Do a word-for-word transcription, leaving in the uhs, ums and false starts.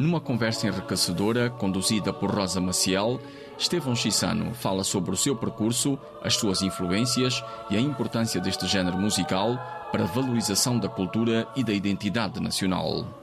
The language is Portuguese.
Numa conversa enriquecedora, conduzida por Rosa Maciel, Estevão Chissano fala sobre o seu percurso, as suas influências e a importância deste género musical para a valorização da cultura e da identidade nacional.